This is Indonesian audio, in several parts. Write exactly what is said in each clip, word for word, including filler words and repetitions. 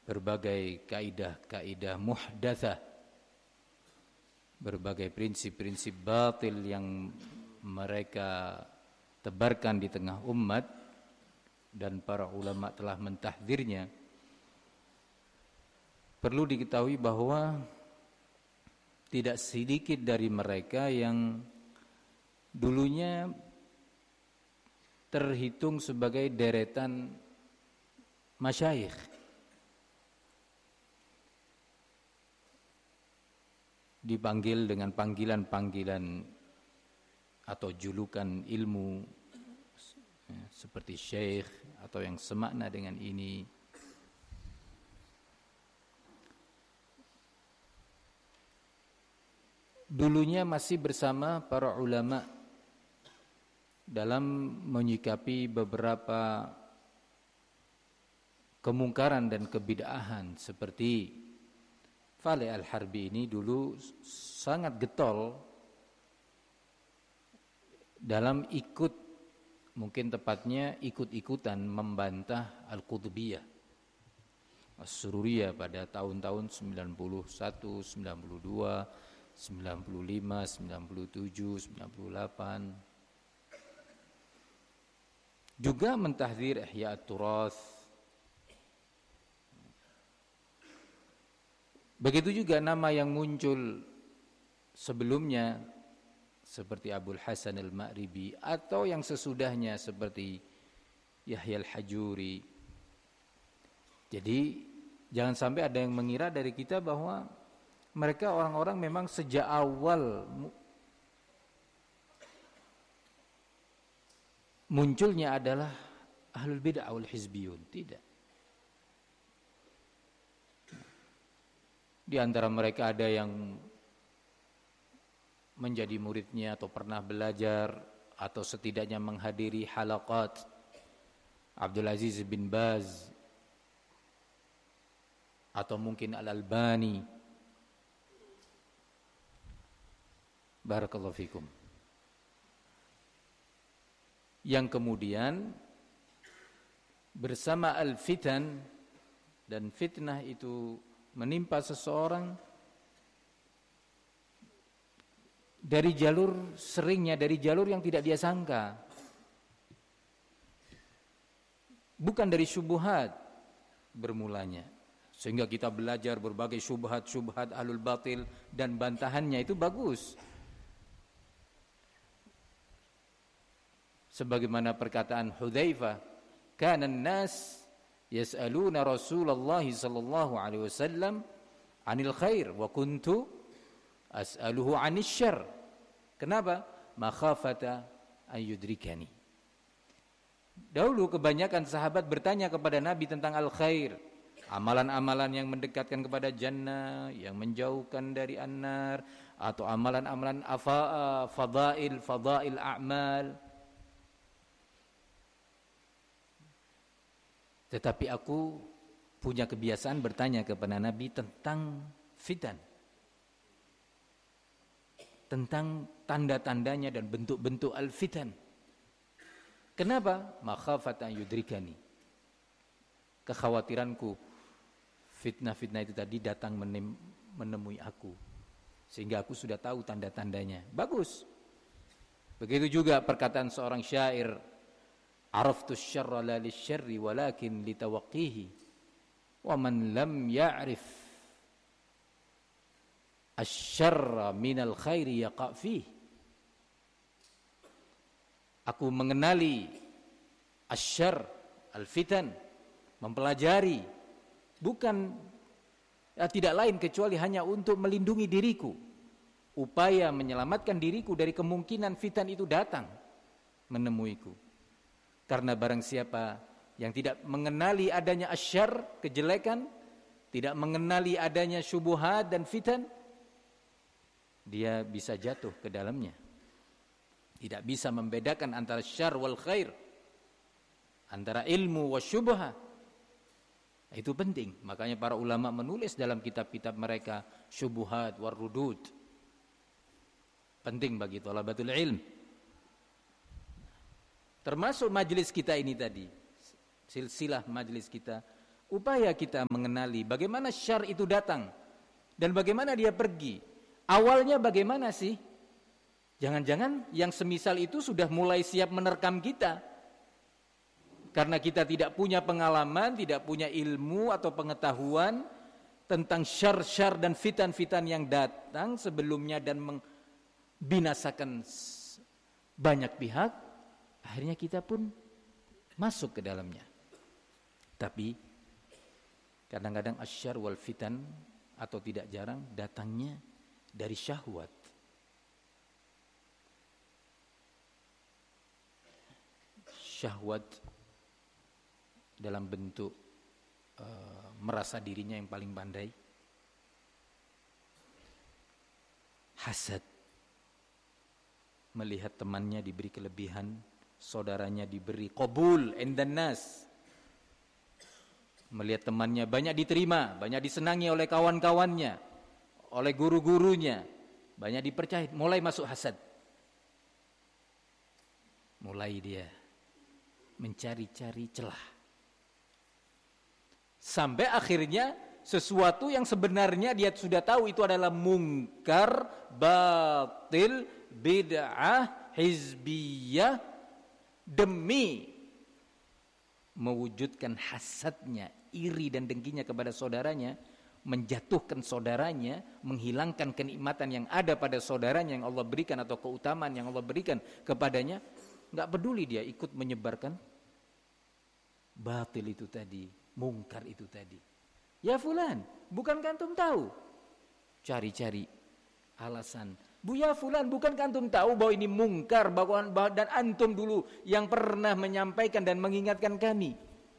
berbagai kaidah-kaidah muhdatsah, berbagai prinsip-prinsip batil yang mereka tebarkan di tengah umat, dan para ulama telah mentahdzirnya. Perlu diketahui bahwa tidak sedikit dari mereka yang dulunya terhitung sebagai deretan masyayikh, dipanggil dengan panggilan-panggilan atau julukan ilmu ya, seperti syekh atau yang semakna dengan ini. Dulunya masih bersama para ulama dalam menyikapi beberapa kemungkaran dan kebid'ahan, seperti Fale Al-Harbi ini dulu sangat getol dalam ikut, mungkin tepatnya ikut-ikutan membantah Al-Qutbiyah, As-Sururiyah pada tahun-tahun sembilan puluh satu, sembilan puluh dua, sembilan puluh lima, sembilan puluh tujuh, sembilan puluh delapan. Juga mentahdzir Ihya At-Turath. Begitu juga nama yang muncul sebelumnya seperti Abul Hasan Al-Ma'ribi atau yang sesudahnya seperti Yahya Al-Hajuri. Jadi jangan sampai ada yang mengira dari kita bahwa mereka orang-orang memang sejak awal munculnya adalah ahlul bid'ah wal hizbiyun. Tidak. Di antara mereka ada yang menjadi muridnya atau pernah belajar atau setidaknya menghadiri halaqat Abdul Aziz bin Baz atau mungkin Al-Albani. Barakallahu fikum. Yang kemudian bersama al-fitan, dan fitnah itu menimpa seseorang dari jalur, seringnya dari jalur yang tidak dia sangka, bukan dari syubhat bermulanya, sehingga kita belajar berbagai syubhat-syubhat ahlul batil dan bantahannya itu bagus. Sebagaimana perkataan Hudzaifah, kana an-nas yas'aluna Rasulullah sallallahu alaihi wasallam 'anil khair wa kuntu as'aluhu 'anil syarr. Kenapa? Makhafata an yudrikani. Dahulu kebanyakan sahabat bertanya kepada Nabi tentang al-khair, amalan-amalan yang mendekatkan kepada jannah, yang menjauhkan dari an-nar, atau amalan-amalan afa fadail fadail a'mal. Tetapi aku punya kebiasaan bertanya kepada Nabi tentang fitan, tentang tanda-tandanya dan bentuk-bentuk al-fitan. Kenapa? Makhafatan yudrikani. Kekhawatiranku fitnah-fitnah itu tadi datang menemui aku, sehingga aku sudah tahu tanda-tandanya. Bagus. Begitu juga perkataan seorang syair, araftu syarra la lisyarri walakin litawaqqihi wa man lam ya'rif asyarra minal khairi yaqa' fihi. Aku mengenali asyarr, al-fitan, mempelajari, bukan ya, tidak lain kecuali hanya untuk melindungi diriku, upaya menyelamatkan diriku dari kemungkinan fitan itu datang menemuiku. Karena barang siapa yang tidak mengenali adanya asyarr, kejelekan, tidak mengenali adanya syubuhat dan fitan, dia bisa jatuh ke dalamnya. Tidak bisa membedakan antara syarr wal khair, antara ilmu wa syubhah. Itu penting. Makanya para ulama menulis dalam kitab-kitab mereka syubuhat war rudud. Penting bagi thalabatul ilm. Termasuk majelis kita ini tadi, silsilah majelis kita upaya kita mengenali bagaimana syar itu datang dan bagaimana dia pergi. Awalnya bagaimana sih? Jangan-jangan yang semisal itu sudah mulai siap menerkam kita. Karena kita tidak punya pengalaman, tidak punya ilmu atau pengetahuan tentang syar-syar dan fitan-fitan yang datang sebelumnya dan membinasakan banyak pihak, akhirnya kita pun masuk ke dalamnya. Tapi kadang-kadang asyar wal fitan atau tidak jarang datangnya dari syahwat. Syahwat dalam bentuk uh, merasa dirinya yang paling pandai. Hasad, melihat temannya diberi kelebihan, saudaranya diberi qabul indan nas. Melihat temannya banyak diterima, banyak disenangi oleh kawan-kawannya, oleh guru-gurunya, banyak dipercaya, mulai masuk hasad. Mulai dia mencari-cari celah. Sampai akhirnya sesuatu yang sebenarnya dia sudah tahu itu adalah mungkar, batil, bid'ah, hizbiyah, demi mewujudkan hasadnya, iri dan dengkinya kepada saudaranya, menjatuhkan saudaranya, menghilangkan kenikmatan yang ada pada saudaranya yang Allah berikan atau keutamaan yang Allah berikan kepadanya, enggak peduli dia ikut menyebarkan batil itu tadi, mungkar itu tadi. Ya fulan, bukankah antum tahu? Cari-cari alasan. Bu ya fulan, bukankah antum tahu bahwa ini mungkar, bahwa dan antum dulu yang pernah menyampaikan dan mengingatkan kami.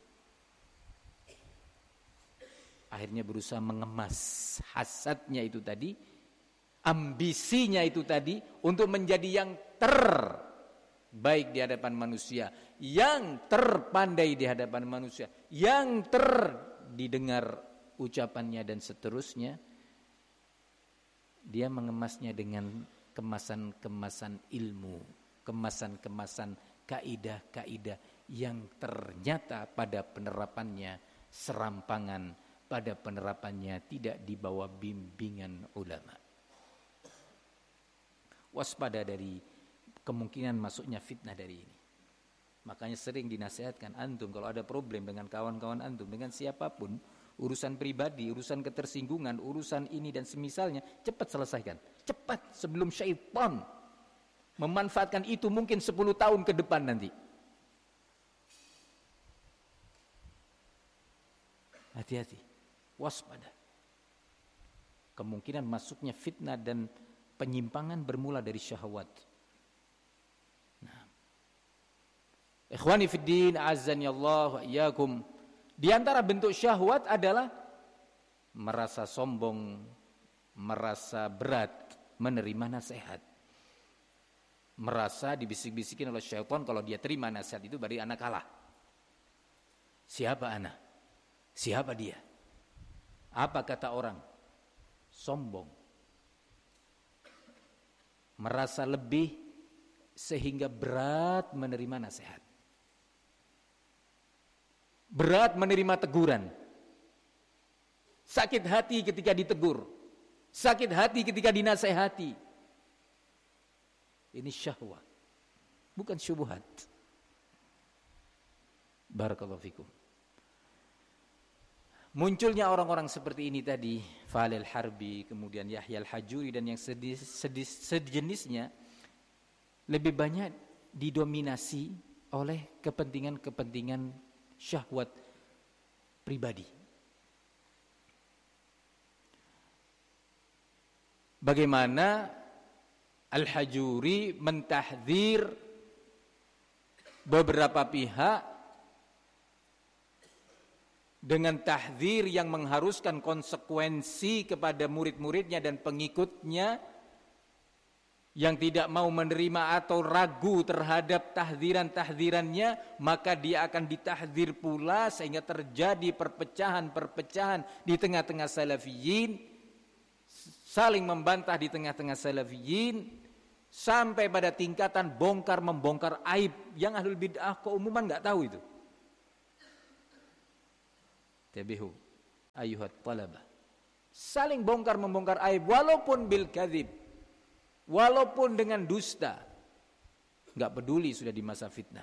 Akhirnya berusaha mengemas hasadnya itu tadi, ambisinya itu tadi untuk menjadi yang terbaik di hadapan manusia, yang terpandai di hadapan manusia, yang terdidengar ucapannya dan seterusnya. Dia mengemasnya dengan kemasan-kemasan ilmu, kemasan-kemasan kaidah-kaidah yang ternyata pada penerapannya serampangan, pada penerapannya tidak di bawah bimbingan ulama. Waspada dari kemungkinan masuknya fitnah dari ini. Makanya sering dinasihatkan antum kalau ada problem dengan kawan-kawan antum, dengan siapapun, urusan pribadi, urusan ketersinggungan, urusan ini dan semisalnya, cepat selesaikan. Cepat sebelum syaitan memanfaatkan itu mungkin sepuluh tahun ke depan nanti. Hati-hati, waspada. Kemungkinan masuknya fitnah dan penyimpangan bermula dari syahwat. Nah. Ikhwani fiddin, azzani Allah wa iyyakum. Di antara bentuk syahwat adalah merasa sombong, merasa berat menerima nasihat. Merasa dibisik-bisikin oleh syaitan kalau dia terima nasihat itu berarti anak kalah. Siapa anak? Siapa dia? Apa kata orang? Sombong. Merasa lebih sehingga berat menerima nasihat. Berat menerima teguran. Sakit hati ketika ditegur. Sakit hati ketika dinasehati. Ini syahwat, bukan syubhat. Barakallahu fikum. Munculnya orang-orang seperti ini tadi, Falil Harbi, kemudian Yahya Al-Hajuri dan yang sedis, sedis, sejenisnya lebih banyak didominasi oleh kepentingan-kepentingan syahwat pribadi. Bagaimana Al-Hajuri mentahdzir beberapa pihak dengan tahdzir yang mengharuskan konsekuensi kepada murid-muridnya dan pengikutnya yang tidak mau menerima atau ragu terhadap tahdziran-tahdzirannya, maka dia akan ditahdzir pula sehingga terjadi perpecahan-perpecahan di tengah-tengah salafiyin, saling membantah di tengah-tengah salafiyin, sampai pada tingkatan bongkar membongkar aib yang ahlul bid'ah keumuman enggak tahu itu. Tabihu ayuhat talabah. Saling bongkar membongkar aib walaupun bil kadzib. Walaupun dengan dusta. Enggak peduli sudah di masa fitnah.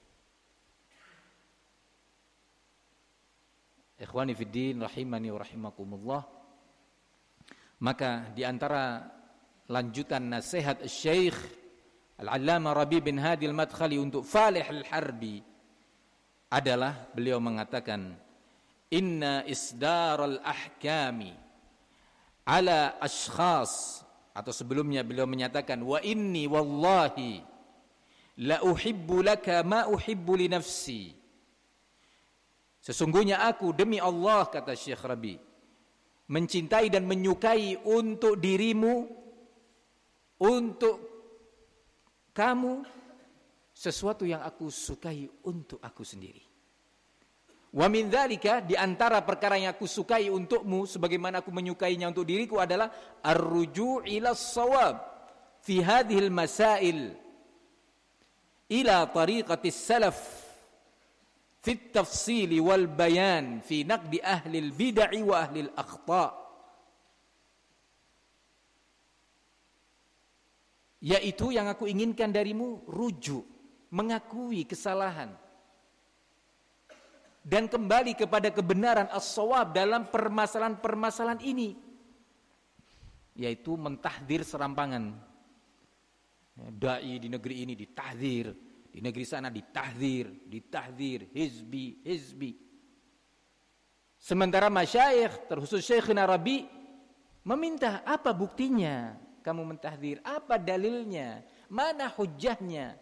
Ikhwani fiddin rahimani wa rahimakumullah. Maka di antara lanjutan nasihat Syekh Al-Allamah Rabi bin Hadi Al-Madkhali untuk Falih Al-Harbi adalah beliau mengatakan, inna isdaral ahkami ala ashkhas, atau sebelumnya beliau menyatakan, wa inni wallahi la uhibbu laka ma uhibbu li nafsi. Sesungguhnya aku demi Allah, kata Syekh Rabi, mencintai dan menyukai untuk dirimu, untuk kamu, sesuatu yang aku sukai untuk aku sendiri. Wa min dzalika, di antara perkara yang aku sukai untukmu sebagaimana aku menyukainya untuk diriku adalah ar-ruju' ila as-shawab fi hadhihi al-masail ila tariqati as-salaf fi at-tafsil wal bayan fi naqdi ahli al-bid'ah wa ahli al-akhta'. Yaitu yang aku inginkan darimu rujuk, mengakui kesalahan dan kembali kepada kebenaran as-shawab dalam permasalahan-permasalahan ini, yaitu mentahdzir serampangan. Dai di negeri ini ditahdzir, di negeri sana ditahdzir, ditahdzir, hizbi, hizbi. Sementara masyayikh, terkhusus Syekhina Rabi, meminta, apa buktinya kamu mentahdzir? Apa dalilnya? Mana hujjahnya?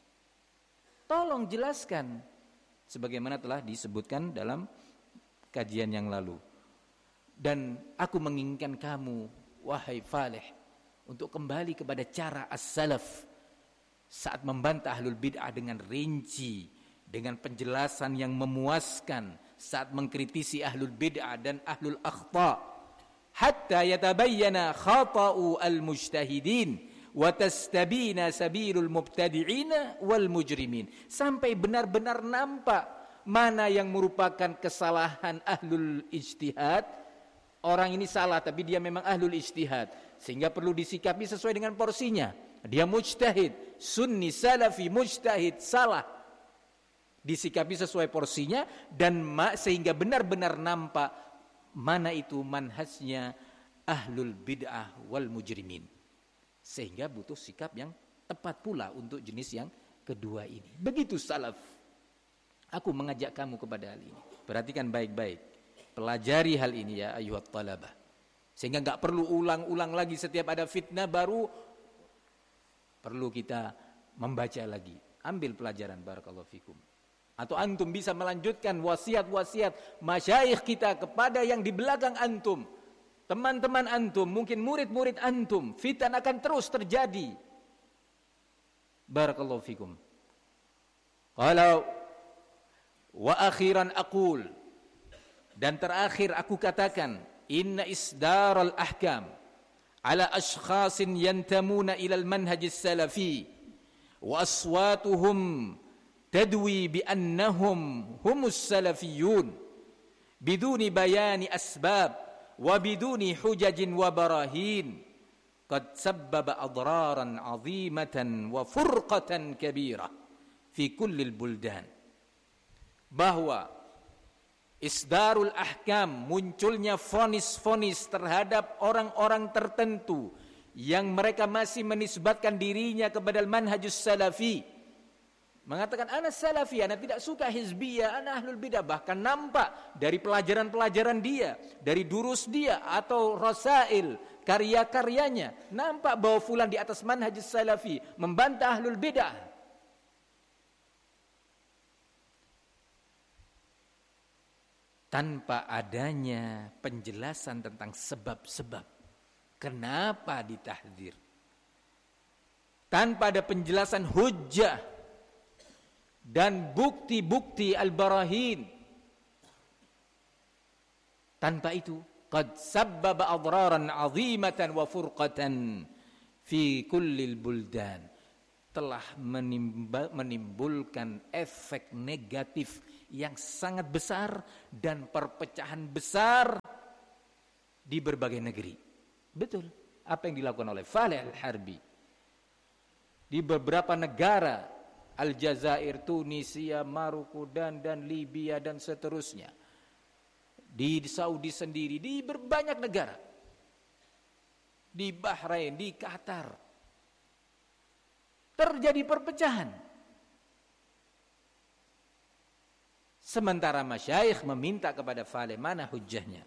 Tolong jelaskan. Sebagaimana telah disebutkan dalam kajian yang lalu. Dan aku menginginkan kamu, wahai Falih, untuk kembali kepada cara as-salaf saat membantah ahlul bid'ah dengan rinci, dengan penjelasan yang memuaskan, saat mengkritisi ahlul bid'ah dan ahlul akhta', hatta yatabayyana khata'u al-mujtahidin wa tastabina sabilul mubtadi'ina wal mujrimin, sampai benar-benar nampak mana yang merupakan kesalahan ahlul ijtihad. Orang ini salah tapi dia memang ahlul ijtihad, sehingga perlu disikapi sesuai dengan porsinya. Dia mujtahid, sunni salafi mujtahid, salah, disikapi sesuai porsinya, dan ma- sehingga benar-benar nampak mana itu manhajnya ahlul bid'ah wal mujrimin. Sehingga butuh sikap yang tepat pula untuk jenis yang kedua ini. Begitu salaf. Aku mengajak kamu kepada hal ini. Perhatikan baik-baik. Pelajari hal ini ya ayyuhat talabah. Sehingga enggak perlu ulang-ulang lagi setiap ada fitnah baru perlu kita membaca lagi. Ambil pelajaran, barakallahu fikum. Atau antum bisa melanjutkan wasiat-wasiat masyayikh kita kepada yang di belakang antum. Teman-teman antum, mungkin murid-murid antum, fitan akan terus terjadi. Barakallahu fikum. Qala wa akhiran aqul, dan terakhir aku katakan, inna isdaral ahkam ala ashkhasin yantamuna ila al-manhaj as-salafi wa aswatuhum tadwi bi annahum humus salafiyun biduni bayani asbab wa biduni hujajin wa barahin qad sabbaba adraran 'azimatan wa furqatan kabira fi kullil buldan. Bahwa isdarul ahkam, munculnya vonis-vonis terhadap orang-orang tertentu yang mereka masih menisbatkan dirinya kepada manhajus salafi, mengatakan ana salafi, ana tidak suka hizbiyah, ana ahlul bidah. Bahkan nampak dari pelajaran-pelajaran dia, dari durus dia atau rasail, karya-karyanya, nampak bahwa fulan di atas manhajus salafi, membantah ahlul bidah. Tanpa adanya penjelasan tentang sebab-sebab kenapa ditahdzir, tanpa ada penjelasan hujjah dan bukti-bukti al-barahin. Tanpa itu, qad sabbaba adraran 'azimatan wa furqatan fi kullil buldan, telah menimbulkan efek negatif yang sangat besar dan perpecahan besar di berbagai negeri. Betul apa yang dilakukan oleh Faleh Al-Harbi di beberapa negara, Aljazair, Tunisia, Maroko dan dan Libya dan seterusnya, di Saudi sendiri, di berbanyak negara, di Bahrain, di Qatar, terjadi perpecahan. Sementara masyayikh meminta kepada Faleh, mana hujjahnya?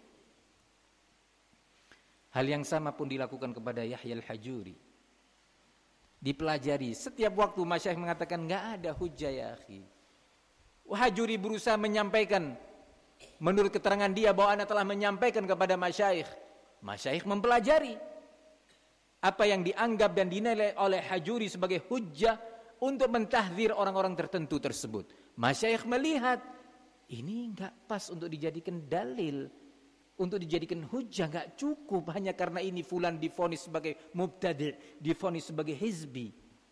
Hal yang sama pun dilakukan kepada Yahya Al-Hajuri. Dipelajari, setiap waktu masyayikh mengatakan enggak ada hujjah ya akhi. Hajuri berusaha menyampaikan, menurut keterangan dia bahwa ana telah menyampaikan kepada masyayikh. Masyayikh mempelajari apa yang dianggap dan dinilai oleh Hajuri sebagai hujjah untuk mentahdzir orang-orang tertentu tersebut. Masyayikh melihat ini enggak pas untuk dijadikan dalil, untuk dijadikan hujjah, enggak cukup hanya karena ini fulan divonis sebagai mubtadi', divonis sebagai hizbi.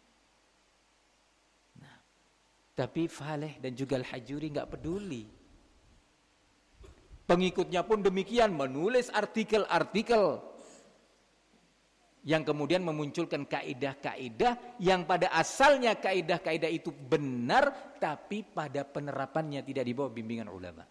Nah, tapi Faleh dan juga Al-Hajuri enggak peduli. Pengikutnya pun demikian, menulis artikel-artikel yang kemudian memunculkan kaidah-kaidah yang pada asalnya kaidah-kaidah itu benar, tapi pada penerapannya tidak di bawah bimbingan ulama.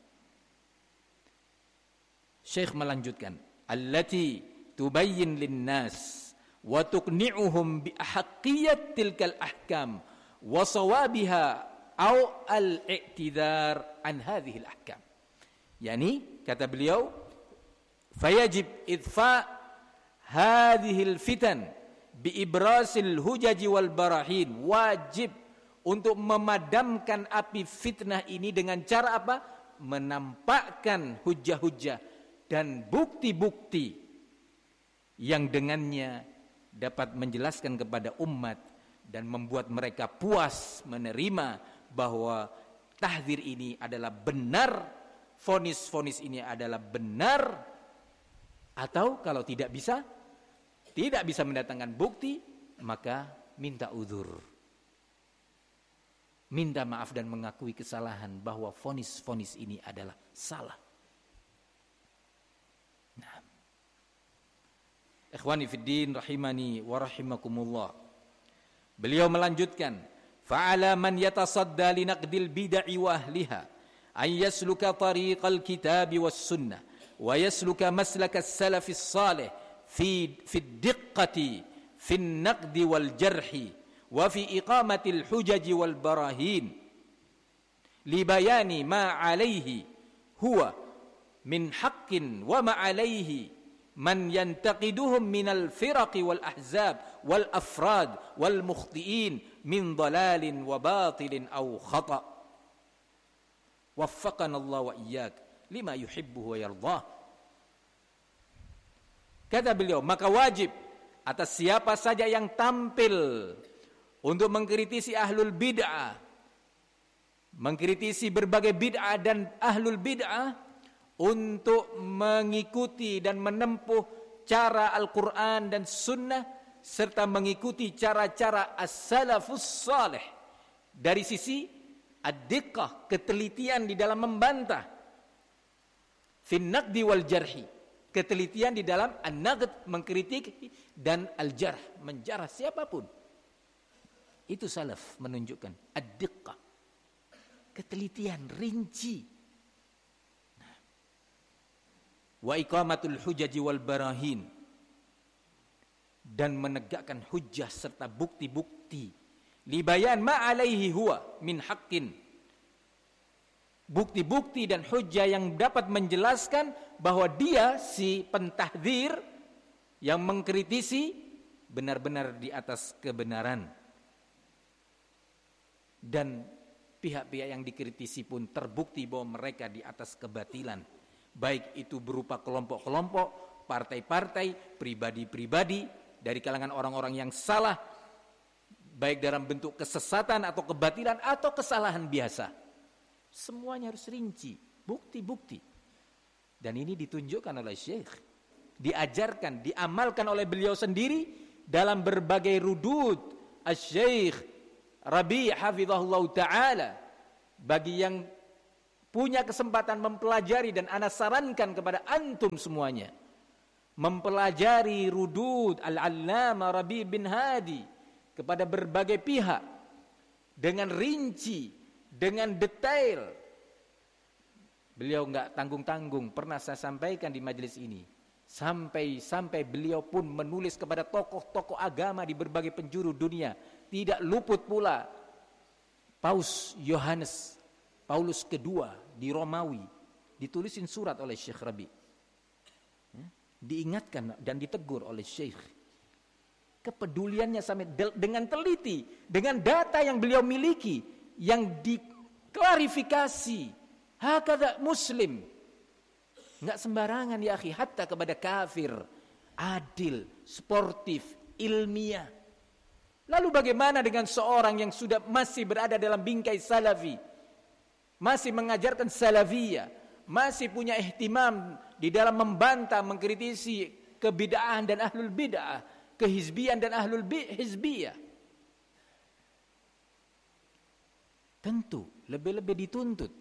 Syekh melanjutkan, allati tubayyin linnas wa tuqni'uhum bi ahaqqiyyat tilkal ahkam wa sawabiha au al-i'tidar an hadhihi al-ahkam. Yani kata beliau, fayajib idfa hadhil fitan bi ibrasil hujaji wal barahin, wajib untuk memadamkan api fitnah ini dengan cara apa? Menampakkan hujah-hujah dan bukti-bukti yang dengannya dapat menjelaskan kepada umat dan membuat mereka puas menerima bahwa tahdzir ini adalah benar, vonis-vonis ini adalah benar. Atau kalau tidak bisa, tidak bisa mendatangkan bukti, maka minta uzur, minta maaf dan mengakui kesalahan bahwa vonis-vonis ini adalah salah. Nah, ikhwani fiddin rahimani wa rahimakumullah, beliau melanjutkan, fa'ala man yatasadda li naqdil bid'i wa ahliha an yasluka tariqal kitabi was sunnah wa yasluka maslaka as-salafis salih fi fi ad-diqqati fi an-naqd wal jarh wa fi iqamati al-hujaj wal barahin li bayani ma alayhi huwa min haqqin wa ma alayhi man yantaqiduhum min al-firaq wal ahzab wal afrad wal mukhti'in min dalalin wa batilin aw khata'. Waffaqana Allah wa iyyak lima yuhibbu wa yardah. Kata beliau, maka wajib atas siapa saja yang tampil untuk mengkritisi ahlul bid'ah, mengkritisi berbagai bid'ah dan ahlul bid'ah, untuk mengikuti dan menempuh cara Al-Quran dan Sunnah serta mengikuti cara-cara as-salafus salih dari sisi ad-diqqah, ketelitian di dalam membantah, fin naqdi wal jarhi, ketelitian di dalam an-naqd, mengkritik, dan al-jarh, menjarah siapapun. Itu salaf menunjukkan ad-diqqah, ketelitian, rinci. Nah, wa iqamatul hujaji wal barahin, dan menegakkan hujjah serta bukti-bukti, libayan ma alaihi huwa min haqqin, bukti-bukti dan hujjah yang dapat menjelaskan bahwa dia si pentahdzir yang mengkritisi benar-benar di atas kebenaran, dan pihak-pihak yang dikritisi pun terbukti bahwa mereka di atas kebatilan, baik itu berupa kelompok-kelompok, partai-partai, pribadi-pribadi dari kalangan orang-orang yang salah, baik dalam bentuk kesesatan atau kebatilan atau kesalahan biasa. Semuanya harus rinci, bukti-bukti. Dan ini ditunjukkan oleh Syekh, diajarkan, diamalkan oleh beliau sendiri dalam berbagai rudud. Asy-Syaikh Rabi' hafizahullah ta'ala, bagi yang punya kesempatan mempelajari, dan ana sarankan kepada antum semuanya mempelajari rudud Al-Allamah Rabi' bin Hadi kepada berbagai pihak dengan rinci, dengan detail. Beliau enggak tanggung-tanggung, pernah saya sampaikan di majelis ini. Sampai-sampai beliau pun menulis kepada tokoh-tokoh agama di berbagai penjuru dunia. Tidak luput pula Paus Yohanes Paulus kedua di Romawi, ditulisin surat oleh Syekh Rabi, ya, diingatkan dan ditegur oleh Syekh. Kepeduliannya sampai dengan teliti, dengan data yang beliau miliki, yang diklarifikasi. Hakadha muslim, nggak sembarangan ya akhi, hatta kepada kafir, adil, sportif, ilmiah. Lalu bagaimana dengan seorang yang sudah masih berada dalam bingkai salafi, masih mengajarkan salafiyah, masih punya ihtimam di dalam membantah, mengkritisi kebid'ahan dan ahlul bid'ah, kehizbian dan ahlul hizbiyah? Tentu lebih-lebih dituntut.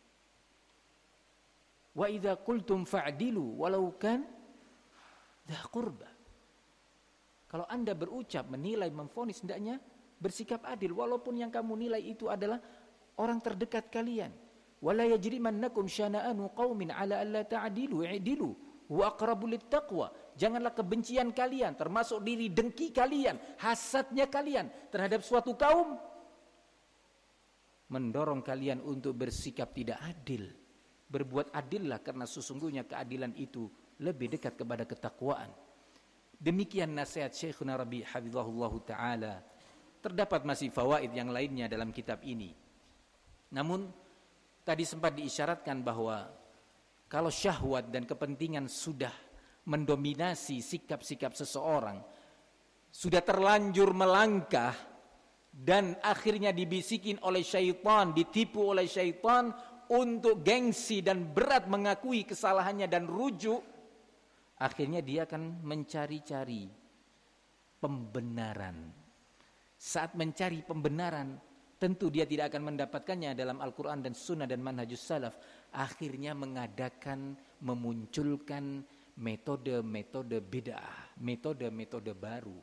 Wa idza qultum fa'dilu walau kan dha qurba. Kalau Anda berucap, menilai, memvonis, hendaknya bersikap adil walaupun yang kamu nilai itu adalah orang terdekat kalian. Wala yajrimannakum syana'anu qaumin 'ala alla ta'dilu i'dilu wa aqrabu littaqwa. Janganlah kebencian kalian, termasuk diri dengki kalian, hasadnya kalian terhadap suatu kaum, mendorong kalian untuk bersikap tidak adil. Berbuat adillah, karena sesungguhnya keadilan itu lebih dekat kepada ketakwaan. Demikian nasihat Syekhuna Rabi' hafizahullahu ta'ala. Terdapat masih fawaid yang lainnya dalam kitab ini. Namun tadi sempat diisyaratkan bahwa kalau syahwat dan kepentingan sudah mendominasi sikap-sikap seseorang, sudah terlanjur melangkah dan akhirnya dibisikin oleh syaitan, ditipu oleh syaitan untuk gengsi dan berat mengakui kesalahannya dan rujuk, akhirnya dia akan mencari-cari pembenaran. Saat mencari pembenaran, tentu dia tidak akan mendapatkannya dalam Al-Quran dan Sunnah dan manhajus salaf. Akhirnya mengadakan, memunculkan metode-metode bid'ah, metode-metode baru.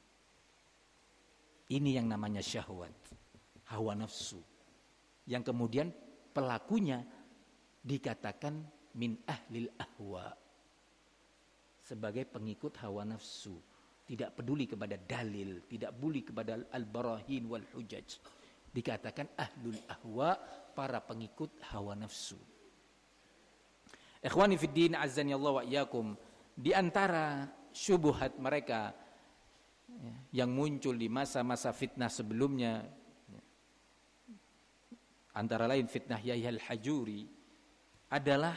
Ini yang namanya syahwat, hawa nafsu, yang kemudian pelakunya dikatakan min ahlil ahwa, sebagai pengikut hawa nafsu, tidak peduli kepada dalil, tidak peduli kepada al-barahin wal hujaj. Dikatakan ahlul ahwa, para pengikut hawa nafsu. Ikhwani fid din, azzani Allah wa iyyakum, di antara syubhat mereka yang muncul di masa-masa fitnah sebelumnya, antara lain fitnah Yahya al-Hajuri, adalah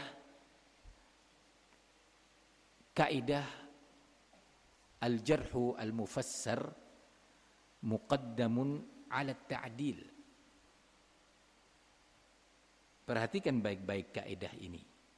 kaidah al-jarhu al-mufassar muqaddamun ala ta'dil. Perhatikan baik-baik kaidah ini.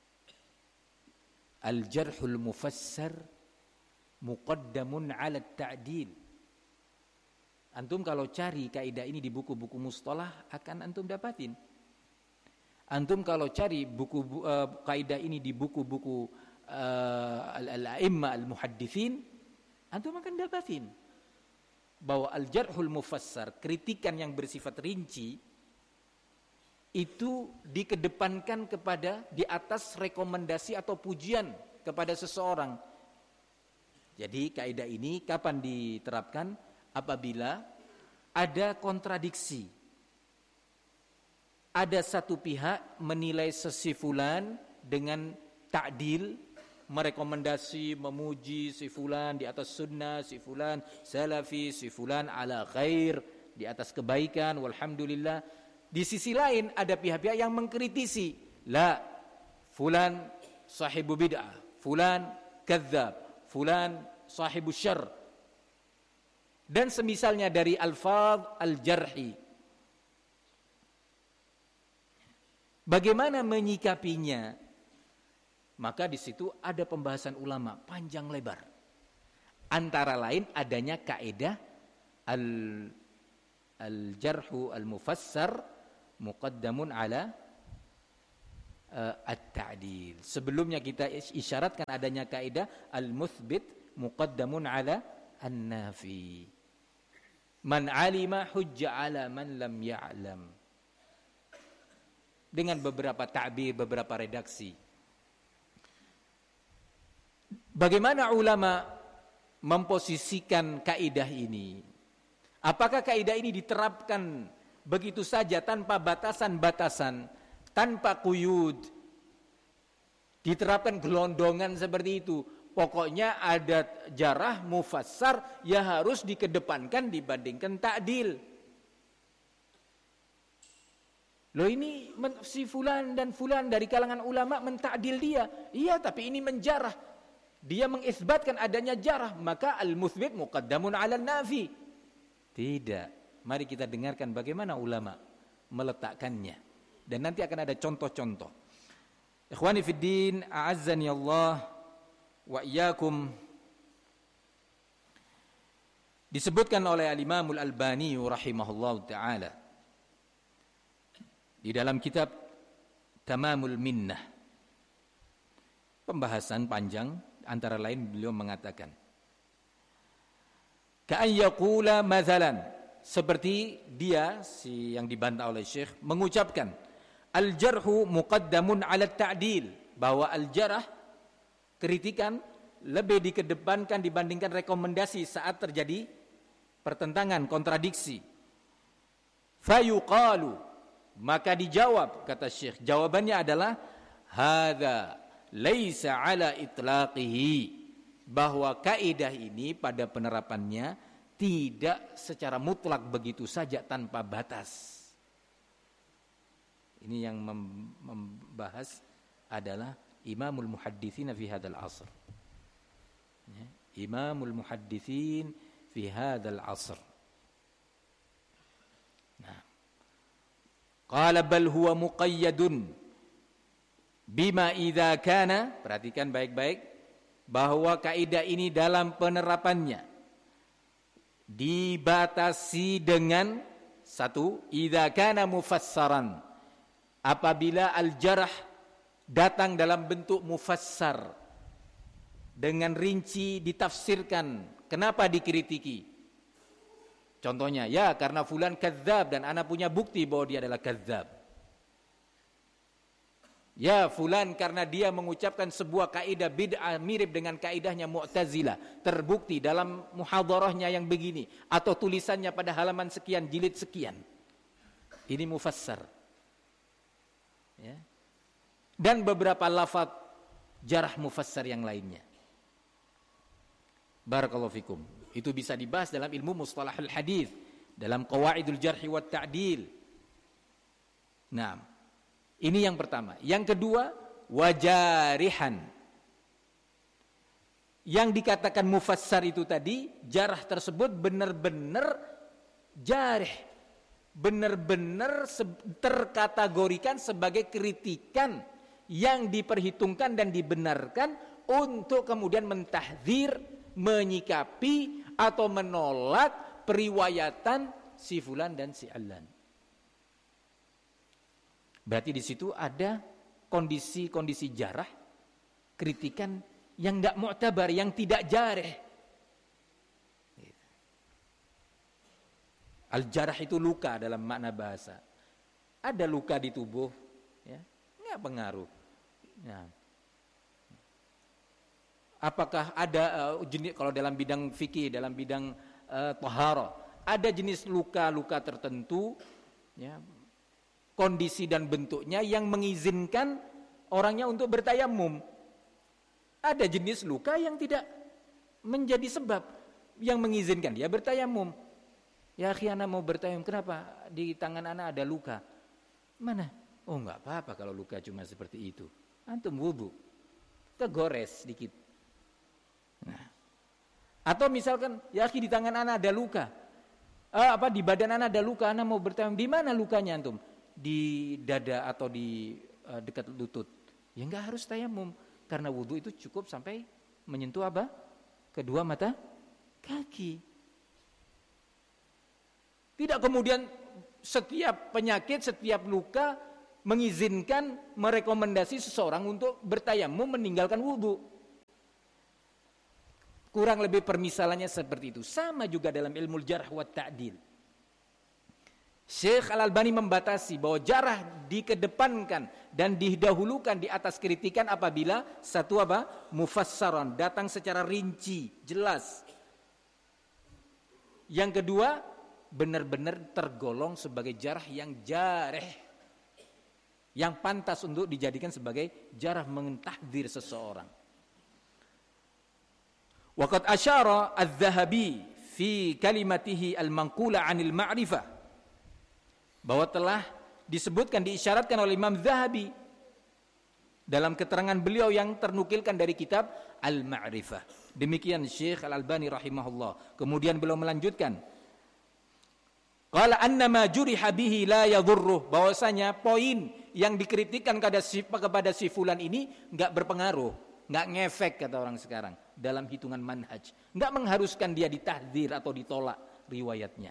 Al-jarhul mufassar muqaddamun ala ta'dil. Antum kalau cari kaidah ini di buku-buku mustalah akan antum dapatin. Antum kalau cari buku uh, kaidah ini di buku-buku Uh, al-a'imma al-muhaddithin, antum akan dapatin bahwa al-jarhul mufassar, kritikan yang bersifat rinci, itu dikedepankan kepada di atas rekomendasi atau pujian kepada seseorang. Jadi kaidah ini kapan diterapkan? Apabila ada kontradiksi, ada satu pihak menilai sesifulan dengan ta'dil, merekomendasi, memuji si fulan di atas sunnah, si fulan salafi, si fulan ala khair, di atas kebaikan, walhamdulillah. Di sisi lain ada pihak-pihak yang mengkritisi, la, fulan sahibu bid'ah, fulan kadzab, fulan sahibu syarr, dan semisalnya dari alfaz al-jarhi. Bagaimana menyikapinya? Maka di situ ada pembahasan ulama panjang lebar. Antara lain adanya kaidah al al-jarhu al-mufassar muqaddamun ala uh, at-ta'dil. Sebelumnya kita isyaratkan adanya kaidah al-muthbit muqaddamun ala an-nafi. Man alima hujja ala man lam ya'lam. Dengan beberapa ta'bir, beberapa redaksi. Bagaimana ulama memposisikan kaidah ini? Apakah kaidah ini diterapkan begitu saja tanpa batasan-batasan, tanpa quyud? Diterapkan gelondongan seperti itu. Pokoknya ada jarah mufassar ya harus dikedepankan dibandingkan ta'dil. Loh ini si fulan dan fulan dari kalangan ulama mentakdil dia. Iya, tapi ini menjarah. Dia mengisbatkan adanya jarah, maka al-muthbit muqaddamun 'ala nafi. Tidak. Mari kita dengarkan bagaimana ulama meletakkannya. Dan nanti akan ada contoh-contoh. Ikhwani fid din, a'azzani Allah wa iyyakum. Disebutkan oleh al-Imam al-Albani rahimahullahu taala di dalam kitab Tamamul Minnah. Pembahasan panjang, antara lain beliau mengatakan ka'an yaqula mathalan, seperti dia si yang dibantah oleh Syekh mengucapkan al-jarhu muqaddamun 'ala at-ta'dil, bahwa al-jarh, kritikan, lebih dikedepankan dibandingkan rekomendasi saat terjadi pertentangan, kontradiksi. Fayuqalu, maka dijawab, kata Syekh, jawabannya adalah hadza laisa ala itlaqihi, bahwa kaidah ini pada penerapannya tidak secara mutlak begitu saja tanpa batas. Ini yang membahas adalah Imamul Muhadditsin fi hadzal asr. Ya, Imamul Muhadditsin fi hadzal asr. Nah, qala bal huwa muqayyadun bima idza kana, perhatikan baik-baik, bahwa kaidah ini dalam penerapannya dibatasi dengan satu, idza kana mufassaran, apabila al-jarh datang dalam bentuk mufassar, dengan rinci ditafsirkan kenapa dikritiki. Contohnya, ya karena fulan kadzab dan ana punya bukti bahwa dia adalah kadzab. Ya fulan karena dia mengucapkan sebuah kaidah bid'ah mirip dengan kaidahnya Mu'tazilah, terbukti dalam muhadharahnya yang begini, atau tulisannya pada halaman sekian, jilid sekian. Ini mufassar. Ya. Dan beberapa lafaz jarah mufassar yang lainnya. Barakallahu fikum. Itu bisa dibahas dalam ilmu mustalahul hadis, dalam qawaidul jarhi wat ta'dil. Nah, ini yang pertama. Yang kedua, wajarihan. Yang dikatakan mufassar itu tadi, jarah tersebut benar-benar jarih, benar-benar terkategorikan sebagai kritikan yang diperhitungkan dan dibenarkan untuk kemudian mentahdzir, menyikapi atau menolak periwayatan si fulan dan si allan. Berarti di situ ada kondisi-kondisi jarah, kritikan yang tidak mu'tabar, yang tidak jarih. Al-jarah itu luka dalam makna bahasa. Ada luka di tubuh, ya, nggak pengaruh. Nah, apakah ada uh, jenis, kalau dalam bidang fikih, dalam bidang uh, taharah, ada jenis luka-luka tertentu, ya, kondisi dan bentuknya yang mengizinkan orangnya untuk bertayamum. Ada jenis luka yang tidak menjadi sebab yang mengizinkan dia bertayamum. Ya akhi, ana mau bertayamum, kenapa? Di tangan ana ada luka. Mana? Oh enggak apa-apa kalau luka cuma seperti itu. Antum wudu, kegores sedikit. Nah. Atau misalkan, ya akhi, di tangan ana ada luka. Eh, apa di badan ana ada luka, ana mau bertayamum. Di mana lukanya antum? Di dada atau di uh, dekat lutut. Ya enggak harus tayamum, karena wudu itu cukup sampai menyentuh apa? Kedua mata kaki. Tidak kemudian setiap penyakit, setiap luka mengizinkan, merekomendasi seseorang untuk bertayamum meninggalkan wudu. Kurang lebih permisalannya seperti itu. Sama juga dalam ilmu jarh wa ta'dil. Syekh Al-Albani membatasi bahwa jarah dikedepankan dan didahulukan di atas kritikan apabila satu apa? Mufassaran, datang secara rinci, jelas. Yang kedua, benar-benar tergolong sebagai jarah yang jareh, yang pantas untuk dijadikan sebagai jarah mentahdzir seseorang. Waqad asyara adz-Dzahabi fi kalimatihi al-manqula 'anil ma'rifah, bahwa telah disebutkan, diisyaratkan oleh Imam Dzahabi dalam keterangan beliau yang ternukilkan dari kitab Al-Ma'rifah. Demikian Syekh Al-Albani rahimahullah. Kemudian beliau melanjutkan, qala annama juriha bihi la yadhurruh, bahwasanya poin yang dikritikkan kepada si, kepada si fulan ini enggak berpengaruh, enggak ngefek kata orang sekarang dalam hitungan manhaj, enggak mengharuskan dia ditahdzir atau ditolak riwayatnya.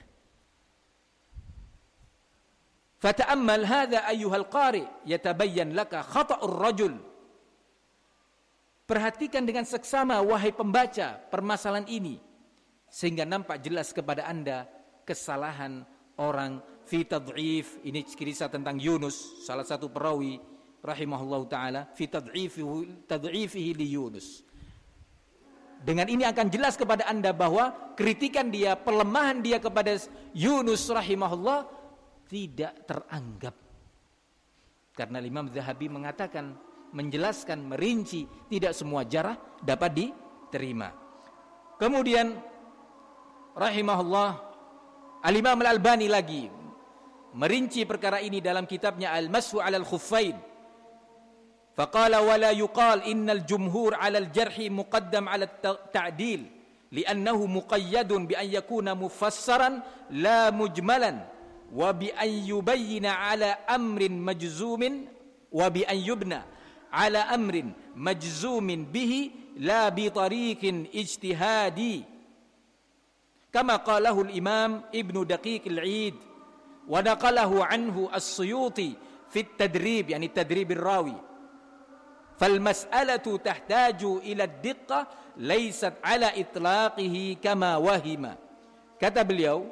Fata'ammal hadza ayyuhal qari yatabayyan laka khata'ur rajul. Perhatikan dengan seksama wahai pembaca permasalahan ini, sehingga nampak jelas kepada Anda kesalahan orang fi tad'if. Ini kisah tentang Yunus, salah satu perawi rahimahullahu taala, fi tad'ifihi tad'ifihi li Yunus. Dengan ini akan jelas kepada Anda bahwa kritikan dia, pelemahan dia kepada Yunus rahimahullah tidak teranggap. Karena Imam Dzahabi mengatakan, menjelaskan, merinci, tidak semua jarah dapat diterima. Kemudian rahimahullah Al-Imam Al-Albani lagi merinci perkara ini dalam kitabnya Al-Mashu 'alal Khuffain. Faqala wa la yuqal innal jumhur 'alal jarhi muqaddam 'ala at-ta'dil li'annahu muqayyadun bi an yakuna mufassaran la mujmalan wa bi an yubayyana 'ala amrin majzumin wa bi an yubna 'ala amrin majzumin bihi la bi tariqin ijtihadi kama qalahu al-imam Ibnu Daqiq al-'Id wa naqalahu anhu as-Suyuti fi at-tadrib, yani tadrib ar-rawi. Fal mas'alatu tahtaju ila ad-diqqah laysat 'ala itlaqihi kama wahima. Kata beliau,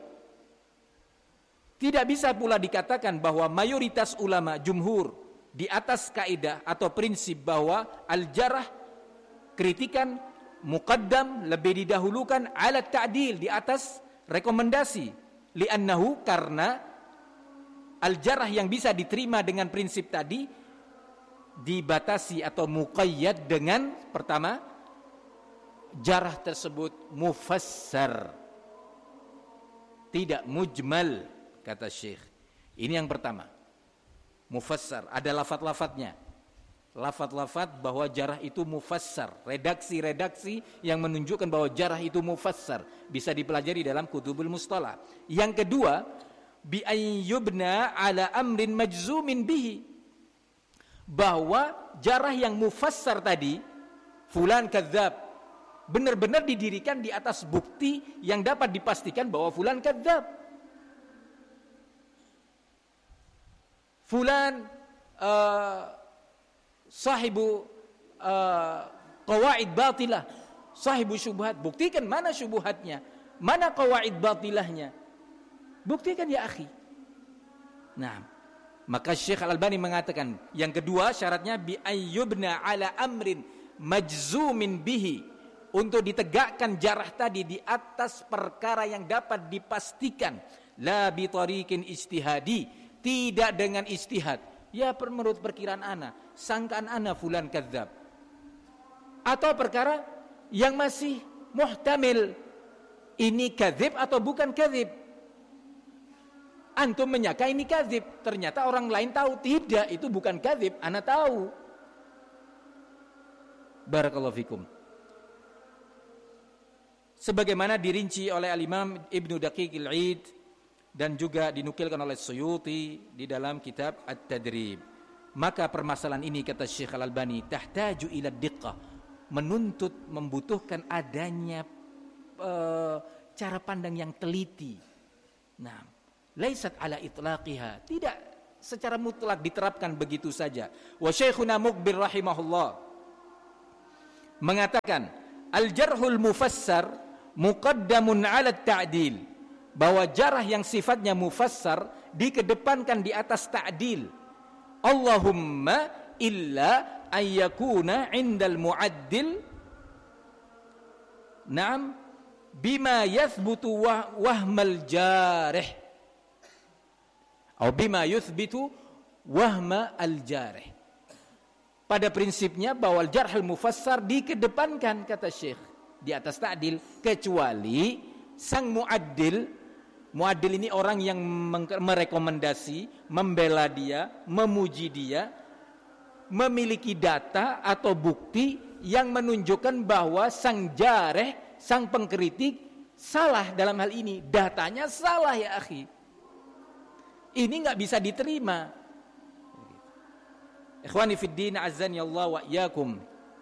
tidak bisa pula dikatakan bahwa mayoritas ulama jumhur di atas kaidah atau prinsip bahwa al-jarah, kritikan, muqaddam, lebih didahulukan ala ta'dil, di atas rekomendasi. Li'annahu, karena al-jarah yang bisa diterima dengan prinsip tadi dibatasi atau muqayyad dengan, pertama, jarah tersebut mufassar, tidak mujmal, kata Syekh. Ini yang pertama, mufassar, ada lafaz-lafaznya, lafaz-lafaz bahwa jarah itu mufassar, redaksi-redaksi yang menunjukkan bahwa jarah itu mufassar, bisa dipelajari dalam kutubul mustalah. Yang kedua, bi ayyubna ala amrin majzumin bihi, bahwa jarah yang mufassar tadi, fulan kadzab, benar-benar didirikan di atas bukti yang dapat dipastikan bahwa fulan kadzab. Fulan uh, sahibu uh, qawaid batilah, sahibu syubhat, buktikan mana syubhatnya, mana qawaid batilahnya, buktikan ya akhi. Nah, maka Syekh Al-Albani mengatakan yang kedua syaratnya bi ayyubna ala amrin majzumin bihi, untuk ditegakkan jarah tadi di atas perkara yang dapat dipastikan, la bi tariqin ijtihadi, tidak dengan ijtihad. Ya menurut perkiraan ana, sangkaan ana fulan kadzab. Atau perkara yang masih muhtamil, ini kadzib atau bukan kadzib. Antum menyangka ini kadzib, ternyata orang lain tahu tidak, itu bukan kadzib, ana tahu. Barakallahu fikum. Sebagaimana dirinci oleh Al-Imam Ibnu Daqiq al-'Id dan juga dinukilkan oleh Suyuti di dalam kitab At-Tadrib. Maka permasalahan ini, kata Syekh Al-Albani, tahtaju ila diqqah, menuntut, membutuhkan adanya uh, cara pandang yang teliti. Nah, laisat ala itlaqiha, tidak secara mutlak diterapkan begitu saja. Wa Syekhuna Muqbil rahimahullah mengatakan al-jarhul mufassar muqaddamun 'ala ta'dil, bahwa jarah yang sifatnya mufassar dikedepankan di atas ta'dil. Allahumma illa ayyakuna 'indal mu'addil na'am bima yathbutu wahmal jarih atau bima yuthbitu wahma al-jarih. Pada prinsipnya bahwa jarhul mufassar dikedepankan, kata Syekh, di atas ta'dil, kecuali sang muaddil. Muaddil ini orang yang merekomendasi, membela dia, memuji dia, memiliki data atau bukti yang menunjukkan bahwa sang jarih, sang pengkritik salah dalam hal ini. Datanya salah ya akhi. Ini enggak bisa diterima. Ikhwani fid din, azzani Allah wa iyyakum.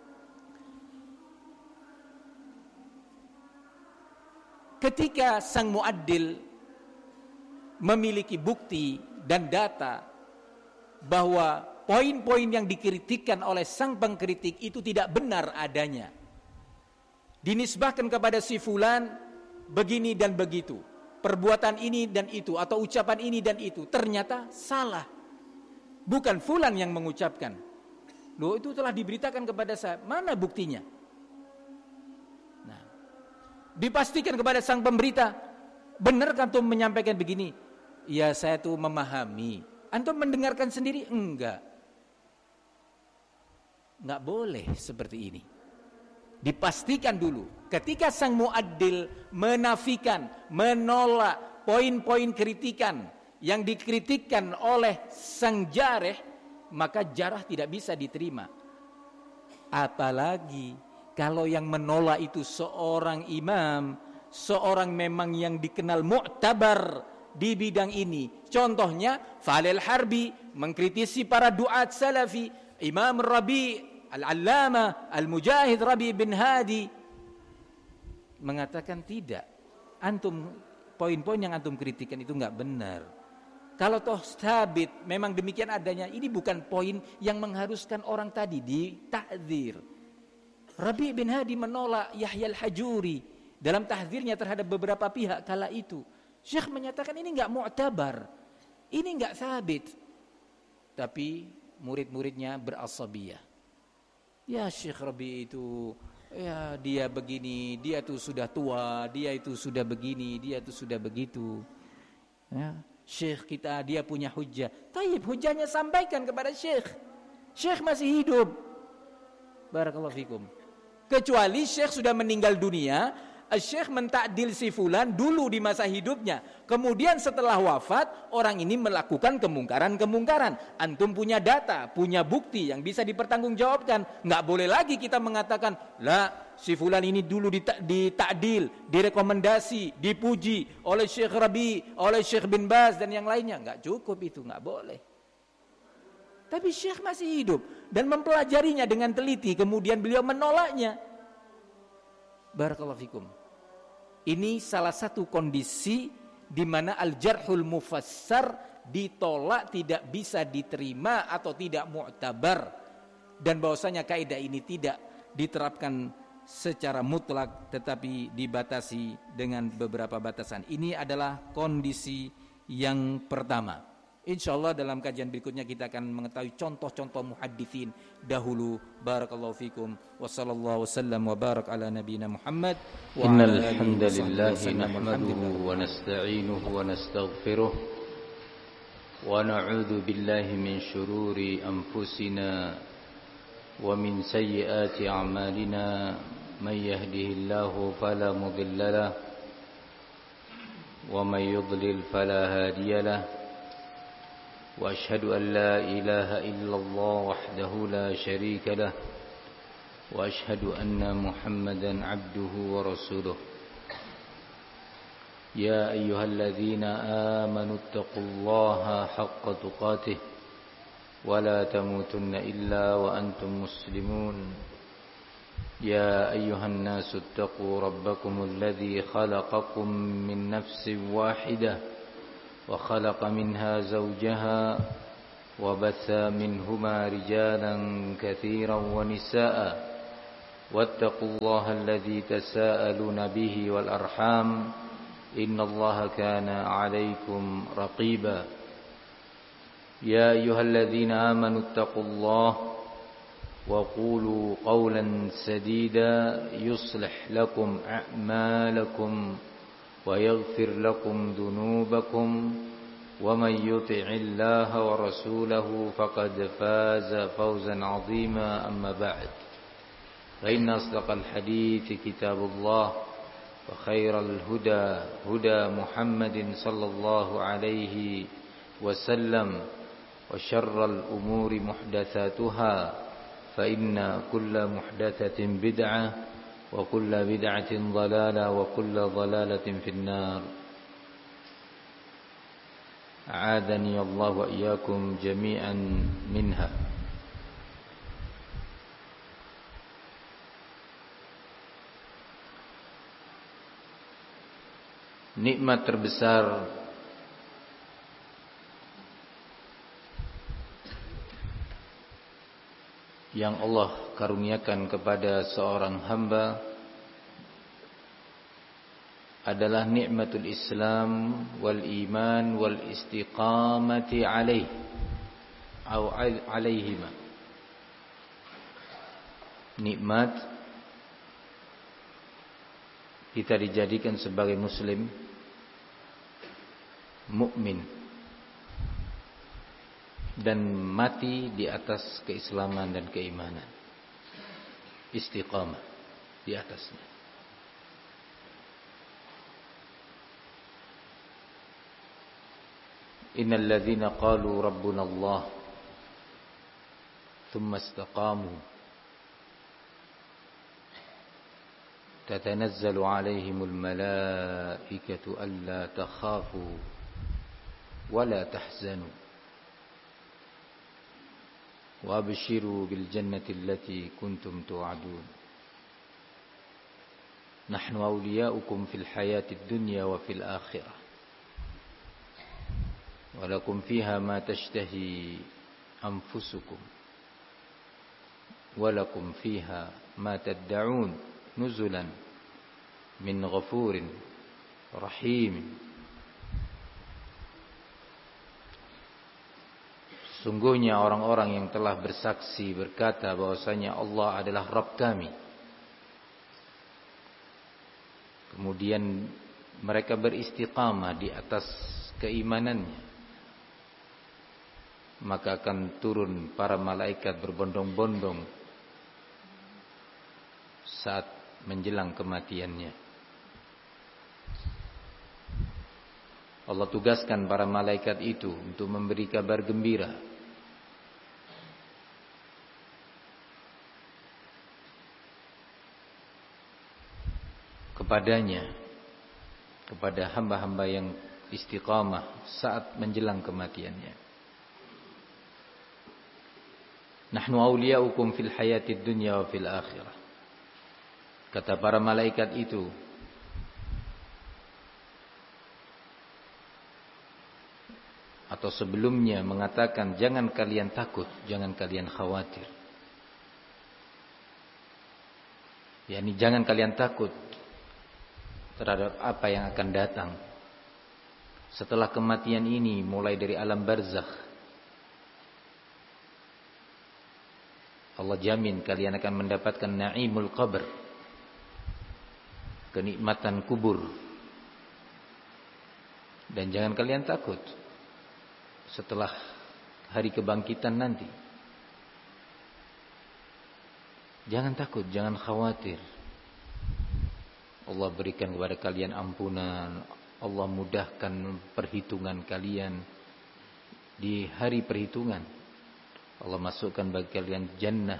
Ketika sang muaddil memiliki bukti dan data bahwa poin-poin yang dikritikkan oleh sang pengkritik itu tidak benar adanya, dinisbahkan kepada si fulan begini dan begitu, perbuatan ini dan itu, atau ucapan ini dan itu, ternyata salah, bukan fulan yang mengucapkan. Loh, itu telah diberitakan kepada saya, mana buktinya? Nah, dipastikan kepada sang pemberita, benar kan antum menyampaikan begini? Ya, saya tuh memahami. Antum mendengarkan sendiri? Enggak. Enggak boleh seperti ini. Dipastikan dulu. Ketika sang muaddil menafikan, menolak poin-poin kritikan yang dikritikkan oleh sang jarih, maka jarah tidak bisa diterima. Apalagi kalau yang menolak itu seorang imam, seorang memang yang dikenal mu'tabar di bidang ini. Contohnya Falil Harbi mengkritisi para duat salafi, Imam Rabi, Al-Allamah, Al-Mujahid Rabi bin Hadi mengatakan tidak, antum poin-poin yang antum kritikan itu enggak benar. Kalau toh sabit memang demikian adanya, ini bukan poin yang mengharuskan orang tadi ditahdzir. Rabi bin Hadi menolak Yahya Al-Hajuri dalam tahdzirnya terhadap beberapa pihak kala itu. Syekh menyatakan ini enggak mu'tabar, ini enggak sabit. Tapi murid-muridnya berasabiyah. Ya Syekh Rabi itu, ya dia begini, dia itu sudah tua, dia itu sudah begini, dia itu sudah begitu. Ya, Syekh kita dia punya hujjah. Taib, hujjahnya sampaikan kepada Syekh. Syekh masih hidup. Barakallahu fikum. Kecuali Syekh sudah meninggal dunia, Syekh mentakdil si fulan dulu di masa hidupnya. Kemudian setelah wafat, orang ini melakukan kemungkaran-kemungkaran. Antum punya data, punya bukti yang bisa dipertanggungjawabkan. Nggak boleh lagi kita mengatakan, lah si fulan ini dulu ditakdil, direkomendasi, dipuji oleh Syekh Rabi, oleh Syekh bin Baz dan yang lainnya. Nggak cukup itu, nggak boleh. Tapi Syekh masih hidup dan mempelajarinya dengan teliti. Kemudian beliau menolaknya. Barakallahu fikum. Ini salah satu kondisi di mana al-jarhul mufassar ditolak, tidak bisa diterima atau tidak mu'tabar, dan bahwasanya kaidah ini tidak diterapkan secara mutlak tetapi dibatasi dengan beberapa batasan. Ini adalah kondisi yang pertama. Insyaallah dalam kajian berikutnya kita akan mengetahui contoh-contoh muhadditsin dahulu. Barakallahu fikum wa sallallahu wasallam wa barak ala nabiyyina Muhammad wa ala alihi hamdalillahi nahmaduhu wa nasta'inuhu wa nastaghfiruh wa na'udzu billahi min shururi anfusina wa min sayyiati a'malina man yahdihillahu fala mudilla lahu wa man yudlil fala hadiya lahu. وأشهد أن لا إله إلا الله وحده لا شريك له وأشهد أن محمدا عبده ورسوله يا أيها الذين آمنوا اتقوا الله حق تقاته ولا تموتن إلا وأنتم مسلمون يا أيها الناس اتقوا ربكم الذي خلقكم من نفس واحدة وخلق منها زوجها وبث منهما رجالا كثيرا ونساء واتقوا الله الذي تساءلون به والأرحام إن الله كان عليكم رقيبا يا أيها الذين آمنوا اتقوا الله وقولوا قولا سديدا يصلح لكم أعمالكم ويغفر لكم ذنوبكم ومن يطع الله ورسوله فقد فاز فوزا عظيما أما بعد فإن أصدق الحديث كتاب الله وخير الهدى هدى محمد صلى الله عليه وسلم وشر الأمور محدثاتها فإن كل محدثة بدعة وكل بدعة ضلالة وكل ضلالة في النار أعاذني الله وإياكم جميعا منها. Nikmat terbesar yang Allah karuniakan kepada seorang hamba adalah nikmatul Islam wal iman wal istiqamati alaih atau alaihima. Nikmat kita dijadikan sebagai muslim, mukmin, dan mati di atas keislaman dan keimanan. Istiqamah di atasnya. Innal ladzina qalu rabbuna Allah thumma istaqamu tatanazzalu alaihimul malaikatu alla takhafu wa la tahzanu wa abshiru bil jannati allati kuntum tu'adun nahnu awliya'ukum fil hayatid dunya wa fil akhirah walakum fiha ma tashtahi anfusukum walakum fiha ma tad'un nuzulan min ghafurin rahim. Sungguhnya orang-orang yang telah bersaksi berkata bahwasanya Allah adalah Rabb kami, kemudian mereka beristiqamah di atas keimanannya, maka akan turun para malaikat berbondong-bondong saat menjelang kematiannya. Allah tugaskan para malaikat itu untuk memberi kabar gembira kepadanya, kepada hamba-hamba yang istiqamah saat menjelang kematiannya. Nahnu awliya'ukum fil hayatid dunya wa fil akhirah. Kata para malaikat itu, atau sebelumnya mengatakan jangan kalian takut, jangan kalian khawatir. yakni jangan kalian takut terhadap apa yang akan datang setelah kematian ini, mulai dari alam barzakh. Allah jamin kalian akan mendapatkan na'imul qabr, kenikmatan kubur. Dan jangan kalian takut setelah hari kebangkitan nanti. Jangan takut, jangan khawatir. Allah berikan kepada kalian ampunan, Allah mudahkan perhitungan kalian di hari perhitungan. Allah masukkan bagi kalian jannah.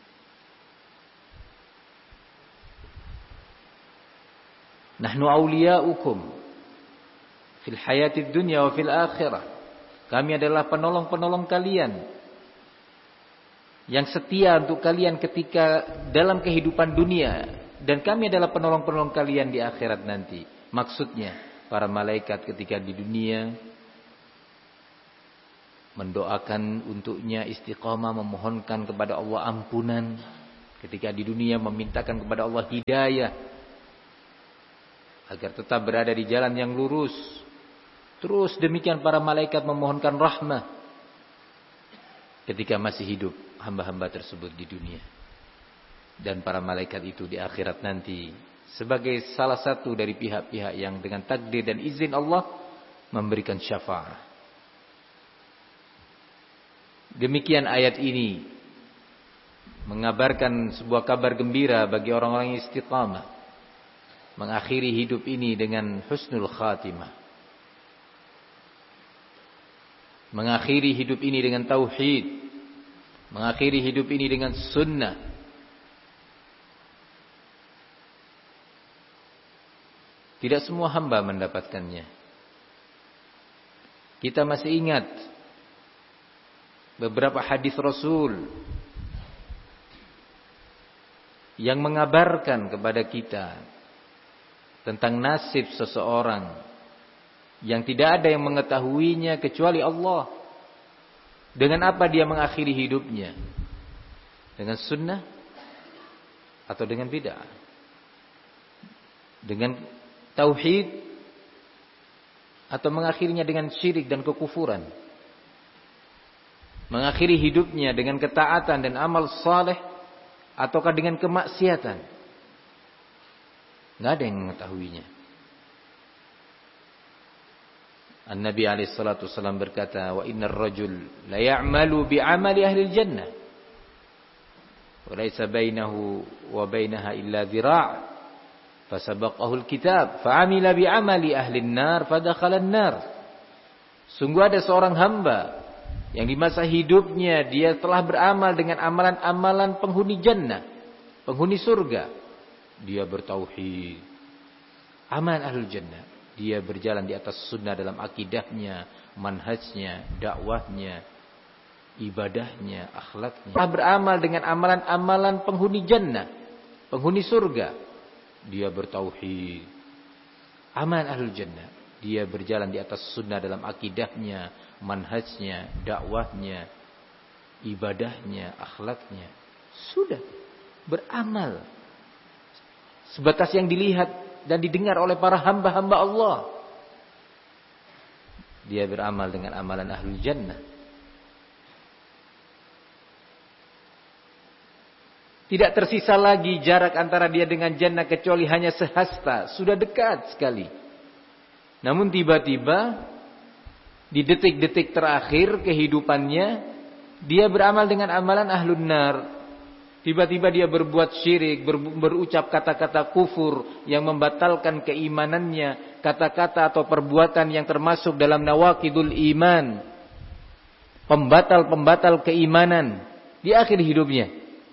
Nahnu awliya'ukum fil hayatid dunya wa fil akhirah. Kami adalah penolong-penolong kalian yang setia untuk kalian ketika dalam kehidupan dunia, dan kami adalah penolong-penolong kalian di akhirat nanti. Maksudnya para malaikat ketika di dunia mendoakan untuknya istiqamah, memohonkan kepada Allah ampunan. Ketika di dunia memintakan kepada Allah hidayah agar tetap berada di jalan yang lurus. Terus demikian para malaikat memohonkan rahmah ketika masih hidup hamba-hamba tersebut di dunia. Dan para malaikat itu di akhirat nanti sebagai salah satu dari pihak-pihak yang dengan takdir dan izin Allah memberikan syafaat. Demikian ayat ini mengabarkan sebuah kabar gembira bagi orang-orang yang istiqamah, mengakhiri hidup ini dengan husnul khatimah, mengakhiri hidup ini dengan tauhid, mengakhiri hidup ini dengan sunnah. Tidak semua hamba mendapatkannya. Kita masih ingat beberapa hadis Rasul yang mengabarkan kepada kita tentang nasib seseorang yang tidak ada yang mengetahuinya kecuali Allah. Dengan apa dia mengakhiri hidupnya? Dengan sunnah atau dengan bid'ah? Dengan tauhid atau mengakhirinya dengan syirik dan kekufuran? Mengakhiri hidupnya dengan ketaatan dan amal saleh ataukah dengan kemaksiatan? Tidak ada yang mengetahuinya. An-Nabi alaihi salatu wasallam berkata, "Wa innar rajul la ya'malu bi'amali ahli al-jannah wa laysa bainahu wa bainaha illa dhira', fasabaqahu al-kitab fa'amila bi'amali ahli an-nar fadakhala an-nar." Sungguh ada seorang hamba yang di masa hidupnya dia telah beramal dengan amalan-amalan penghuni jannah, penghuni surga. Dia bertauhid, amal ahlul jannah. Dia berjalan di atas sunnah dalam akidahnya, manhajnya, dakwahnya, ibadahnya, akhlaknya. Telah beramal dengan amalan-amalan penghuni jannah, penghuni surga. Dia bertauhid, amal ahlul jannah. Dia berjalan di atas sunnah dalam akidahnya, manhajnya, dakwahnya, ibadahnya, akhlaknya. Sudah beramal sebatas yang dilihat dan didengar oleh para hamba-hamba Allah. Dia beramal dengan amalan ahlul jannah. Tidak tersisa lagi jarak antara dia dengan jannah kecuali hanya sehasta. Sudah dekat sekali. Namun tiba-tiba di detik-detik terakhir kehidupannya dia beramal dengan amalan ahlun nar. Tiba-tiba dia berbuat syirik, ber, berucap kata-kata kufur yang membatalkan keimanannya, kata-kata atau perbuatan yang termasuk dalam nawaqidul iman, pembatal-pembatal keimanan di akhir hidupnya.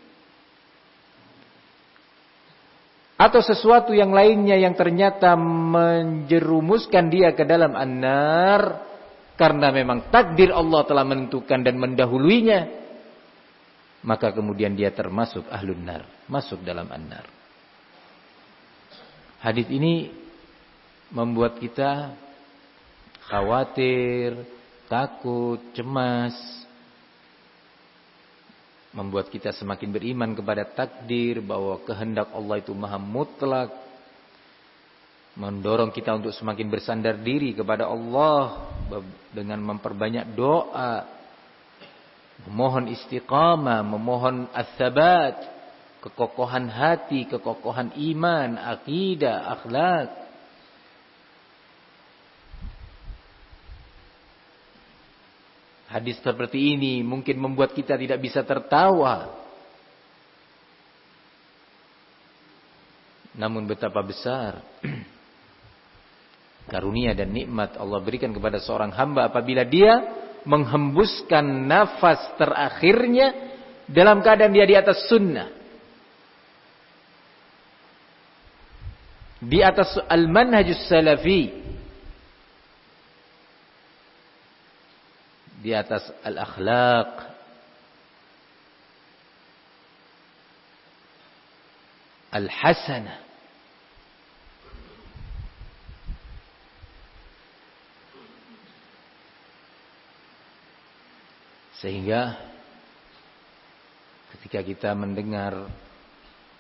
Atau sesuatu yang lainnya yang ternyata menjerumuskan dia ke dalam an-nar karena memang takdir Allah telah menentukan dan mendahuluinya, maka kemudian dia termasuk ahlun nar, masuk dalam an-nar. Hadis ini membuat kita khawatir, takut, cemas, membuat kita semakin beriman kepada takdir bahwa kehendak Allah itu maha mutlak, mendorong kita untuk semakin bersandar diri kepada Allah dengan memperbanyak doa, memohon istiqamah, memohon ats-tsabat, kekokohan hati, kekokohan iman, akidah, akhlak. Hadis seperti ini mungkin membuat kita tidak bisa tertawa. Namun betapa besar karunia dan nikmat Allah berikan kepada seorang hamba apabila dia menghembuskan nafas terakhirnya dalam keadaan dia di atas sunnah, di atas al-manhajus salafi, di atas al-akhlaq, al-hasanah. Sehingga ketika kita mendengar